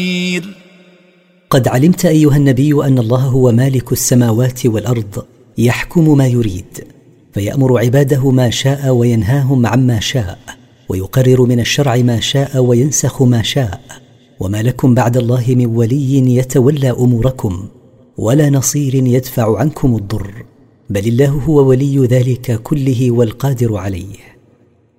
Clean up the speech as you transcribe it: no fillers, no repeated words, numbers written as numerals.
قد علمت أيها النبي أن الله هو مالك السماوات والأرض، يحكم ما يريد، فيأمر عباده ما شاء وينهاهم عما شاء، ويقرر من الشرع ما شاء وينسخ ما شاء. وما لكم بعد الله من ولي يتولى أموركم، ولا نصير يدفع عنكم الضر، بل الله هو ولي ذلك كله والقادر عليه.